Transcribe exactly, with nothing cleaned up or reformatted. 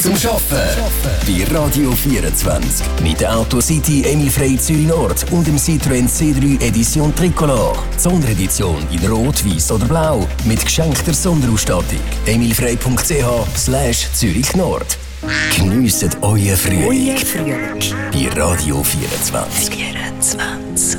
Zum Arbeiten bei Radio vierundzwanzig. Mit der Autocity Emil Frey Zürich Nord und dem Citroën C drei Edition Tricolor. Sonderedition in Rot, Weiß oder Blau. Mit geschenkter Sonderausstattung. emilfrey.ch slash Zürich Nord. Geniessen euren Frühling. Bei Radio vierundzwanzig. vierundzwanzig.